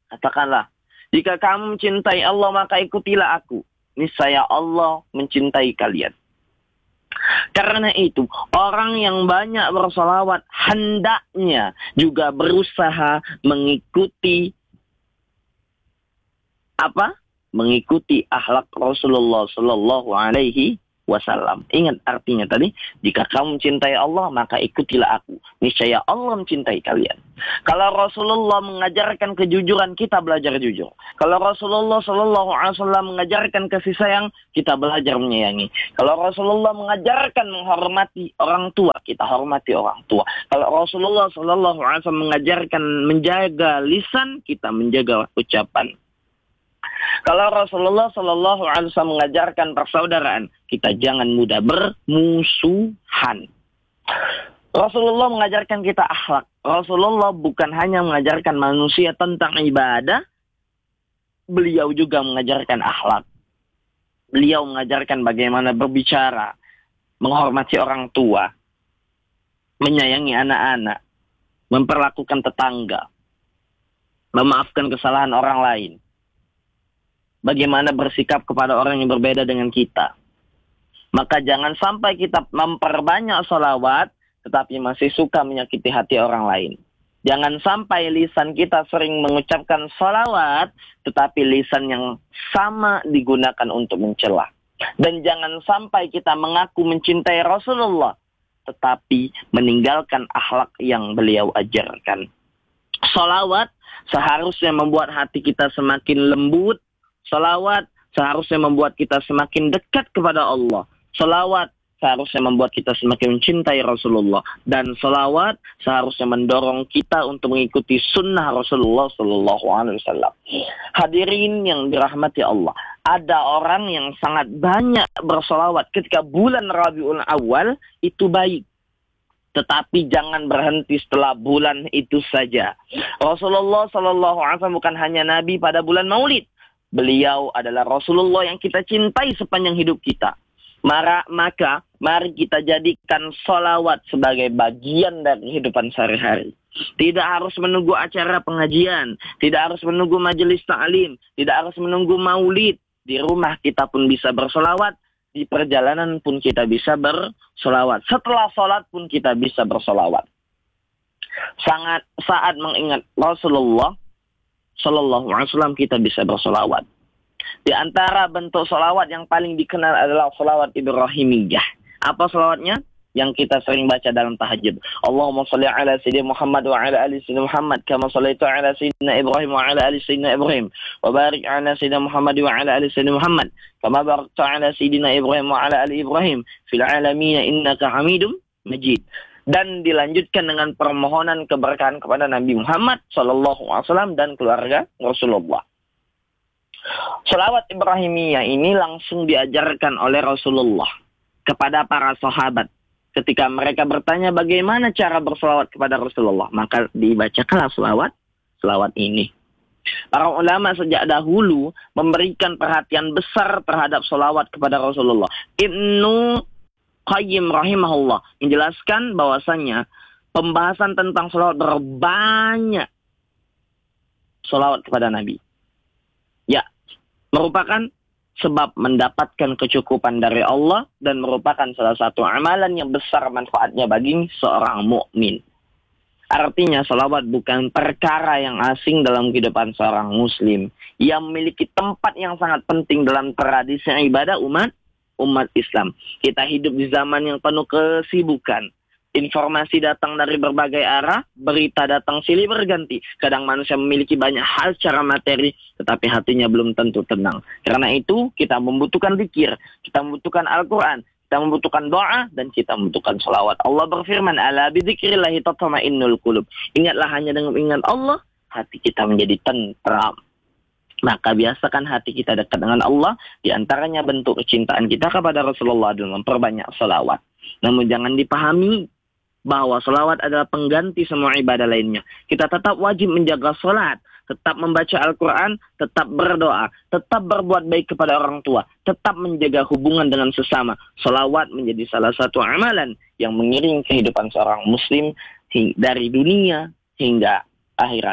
Katakanlah, jika kamu mencintai Allah maka ikutilah aku. Niscaya Allah mencintai kalian. Karena itu, orang yang banyak bersolawat hendaknya juga berusaha mengikuti mengikuti akhlak Rasulullah Sallallahu Alaihi Wasallam. Ingat artinya tadi, jika kamu mencintai Allah maka ikutilah aku. Niscaya Allah mencintai kalian. Kalau Rasulullah mengajarkan kejujuran, kita belajar jujur. Kalau Rasulullah Sallallahu Alaihi Wasallam mengajarkan kasih sayang, kita belajar menyayangi. Kalau Rasulullah mengajarkan menghormati orang tua, kita hormati orang tua. Kalau Rasulullah Sallallahu Alaihi Wasallam mengajarkan menjaga lisan, kita menjaga ucapan. Kalau Rasulullah Sallallahu Alaihi Wasallam mengajarkan persaudaraan, kita jangan mudah bermusuhan. Rasulullah mengajarkan kita akhlak. Rasulullah bukan hanya mengajarkan manusia tentang ibadah, beliau juga mengajarkan akhlak. Beliau mengajarkan bagaimana berbicara, menghormati orang tua, menyayangi anak-anak, memperlakukan tetangga, memaafkan kesalahan orang lain. Bagaimana bersikap kepada orang yang berbeda dengan kita. Maka jangan sampai kita memperbanyak sholawat, tetapi masih suka menyakiti hati orang lain. Jangan sampai lisan kita sering mengucapkan sholawat, tetapi lisan yang sama digunakan untuk mencela. Dan jangan sampai kita mengaku mencintai Rasulullah, tetapi meninggalkan akhlak yang beliau ajarkan. Sholawat seharusnya membuat hati kita semakin lembut. Salawat seharusnya membuat kita semakin dekat kepada Allah. Salawat seharusnya membuat kita semakin mencintai Rasulullah. Dan salawat seharusnya mendorong kita untuk mengikuti sunnah Rasulullah Sallallahu Alaihi Wasallam. Hadirin yang dirahmati Allah, ada orang yang sangat banyak bersalawat ketika bulan Rabiul Awal, itu baik. Tetapi jangan berhenti setelah bulan itu saja. Rasulullah Sallallahu Alaihi Wasallam bukan hanya Nabi pada bulan Maulid. Beliau adalah Rasulullah yang kita cintai sepanjang hidup kita. Maka mari kita jadikan sholawat sebagai bagian dari kehidupan sehari-hari. Tidak harus menunggu acara pengajian, tidak harus menunggu majelis ta'lim, tidak harus menunggu maulid. Di rumah kita pun bisa bersolawat, di perjalanan pun kita bisa bersolawat. Setelah sholat pun kita bisa bersolawat. Saat mengingat Rasulullah Sallallahu Alaihi Wasallam, kita bisa bersolawat. Di antara bentuk solawat yang paling dikenal adalah solawat Ibrahimiyah. Apa solawatnya? Yang kita sering baca dalam tahajud. Allahumma salli ala Sayyidina Muhammad wa ala ali Sayyidina Muhammad kama sallaita ala Sayyidina Ibrahim wa ala ali Sayyidina Ibrahim wa barik ala Sayyidina Muhammad wa ala ali Sayyidina Muhammad kama barakta ala Sayyidina Ibrahim wa ala ali Ibrahim fil alamin innaka Hamidum Majid. Dan dilanjutkan dengan permohonan keberkahan kepada Nabi Muhammad Sallallahu Alaihi Wasallam dan keluarga Rasulullah. Salawat Ibrahimiyah ini langsung diajarkan oleh Rasulullah kepada para sahabat. Ketika mereka bertanya bagaimana cara bersalawat kepada Rasulullah, maka dibacakanlah salawat ini. Para ulama sejak dahulu memberikan perhatian besar terhadap salawat kepada Rasulullah. Ibnu Qayyim rahimahullah menjelaskan bahwasannya pembahasan tentang salawat berbanyak salawat kepada Nabi. Ya, merupakan sebab mendapatkan kecukupan dari Allah dan merupakan salah satu amalan yang besar manfaatnya bagi seorang mukmin. Artinya salawat bukan perkara yang asing dalam kehidupan seorang muslim, yang memiliki tempat yang sangat penting dalam tradisi ibadah umat Islam. Kita hidup di zaman yang penuh kesibukan. Informasi datang dari berbagai arah, berita datang silih berganti. Kadang manusia memiliki banyak hal secara materi, tetapi hatinya belum tentu tenang. Karena itu, kita membutuhkan zikir, kita membutuhkan Al-Quran, kita membutuhkan doa, dan kita membutuhkan salawat. Allah berfirman, ala bidzikrillahi tatma'innul qulub. Ingatlah hanya dengan ingat Allah, hati kita menjadi tentram. Maka biasakan hati kita dekat dengan Allah. Di antaranya bentuk kecintaan kita kepada Rasulullah adalah memperbanyak salawat. Namun jangan dipahami bahwa salawat adalah pengganti semua ibadah lainnya. Kita tetap wajib menjaga salat, tetap membaca Al-Quran, tetap berdoa, tetap berbuat baik kepada orang tua, tetap menjaga hubungan dengan sesama. Salawat menjadi salah satu amalan yang mengiringi kehidupan seorang muslim dari dunia hingga akhirat.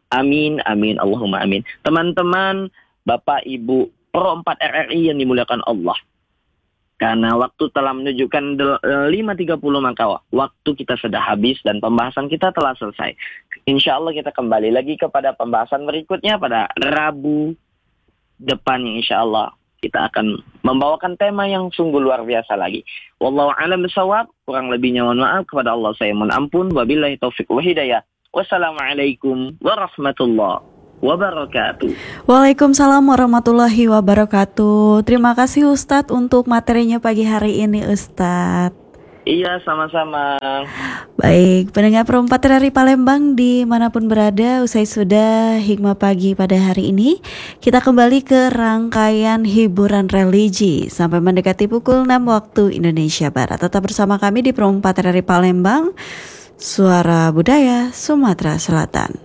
Amin, amin, Allahumma amin. Teman-teman, Bapak, Ibu, Pro 4 RRI yang dimuliakan Allah. Karena waktu telah menunjukkan 5.30, maka waktu kita sudah habis dan pembahasan kita telah selesai. Insya Allah kita kembali lagi kepada pembahasan berikutnya pada Rabu depannya, insya Allah. Kita akan membawakan tema yang sungguh luar biasa lagi. Wallahu a'lam bishawab. Kurang lebihnya mohon maaf, kepada Allah saya mohon ampun. Wabillahi taufiq wa hidayah. Wassalamualaikum warahmatullahi wabarakatuh. Waalaikumsalam warahmatullahi wabarakatuh. Terima kasih Ustadz untuk materinya pagi hari ini, Ustadz. Iya, sama-sama. Baik, pendengar Pro 4 dari Palembang dimanapun berada, usai sudah hikmah pagi pada hari ini, kita kembali ke rangkaian hiburan religi sampai mendekati pukul 6 waktu Indonesia Barat. Tetap bersama kami di Pro 4 dari Palembang, Suara Budaya Sumatera Selatan.